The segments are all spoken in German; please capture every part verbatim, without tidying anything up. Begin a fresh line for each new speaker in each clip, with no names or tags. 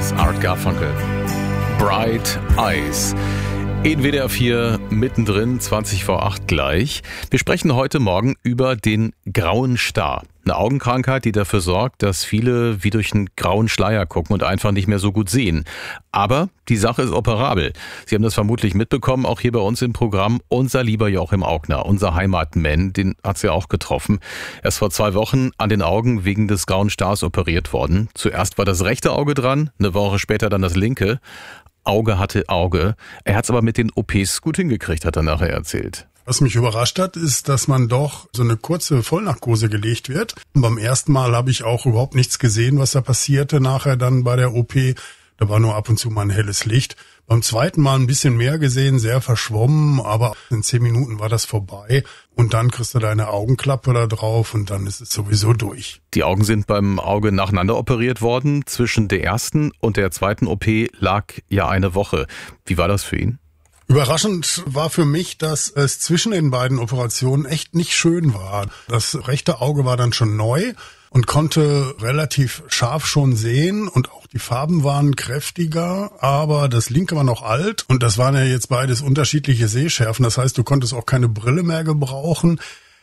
Eyes, Art Garfunkel. Bright Eyes. In W D R vier mittendrin, zwanzig vor acht gleich. Wir sprechen heute Morgen über den grauen Star. Eine Augenkrankheit, die dafür sorgt, dass viele wie durch einen grauen Schleier gucken und einfach nicht mehr so gut sehen. Aber die Sache ist operabel. Sie haben das vermutlich mitbekommen, auch hier bei uns im Programm. Unser lieber Joachim Augner, unser Heimatman, den hat's ja auch getroffen. Er ist vor zwei Wochen an den Augen wegen des grauen Stars operiert worden. Zuerst war das rechte Auge dran, eine Woche später dann das linke. Auge hatte Auge. Er hat es aber mit den O Ps gut hingekriegt, hat er nachher erzählt.
Was mich überrascht hat, ist, dass man doch so eine kurze Vollnarkose gelegt wird. Und beim ersten Mal habe ich auch überhaupt nichts gesehen, was da passierte nachher dann bei der O P. Da war nur ab und zu mal ein helles Licht. Beim zweiten Mal ein bisschen mehr gesehen, sehr verschwommen, aber in zehn Minuten war das vorbei. Und dann kriegst du deine Augenklappe da drauf und dann ist es sowieso durch.
Die Augen sind beim Auge nacheinander operiert worden. Zwischen der ersten und der zweiten O P lag ja eine Woche. Wie war das für ihn?
Überraschend war für mich, dass es zwischen den beiden Operationen echt nicht schön war. Das rechte Auge war dann schon neu und konnte relativ scharf schon sehen und auch die Farben waren kräftiger, aber das linke war noch alt und das waren ja jetzt beides unterschiedliche Sehschärfen. Das heißt, du konntest auch keine Brille mehr gebrauchen.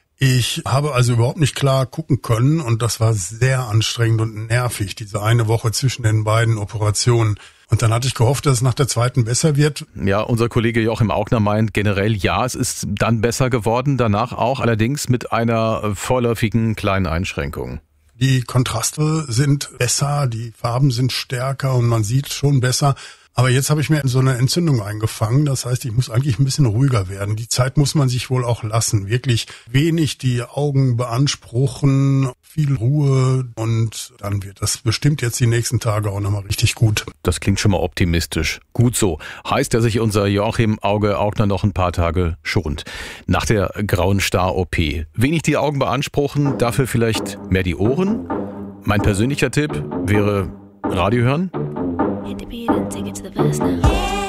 Ich habe also überhaupt nicht klar gucken können und das war sehr anstrengend und nervig, diese eine Woche zwischen den beiden Operationen. Und dann hatte ich gehofft, dass es nach der zweiten besser wird.
Ja, unser Kollege Joachim Augner meint generell, ja, es ist dann besser geworden, danach auch, allerdings mit einer vorläufigen kleinen Einschränkung.
Die Kontraste sind besser, die Farben sind stärker und man sieht schon besser. Aber jetzt habe ich mir so eine Entzündung eingefangen. Das heißt, ich muss eigentlich ein bisschen ruhiger werden. Die Zeit muss man sich wohl auch lassen. Wirklich wenig die Augen beanspruchen, viel Ruhe und dann wird das bestimmt jetzt die nächsten Tage auch nochmal richtig gut.
Das klingt schon mal optimistisch. Gut so. Heißt, dass sich unser Joachim Auge Augner noch ein paar Tage schont. Nach der grauen Star-O P. Wenig die Augen beanspruchen, dafür vielleicht mehr die Ohren? Mein persönlicher Tipp wäre Radio hören.
Hit the beat and take it to the verse now.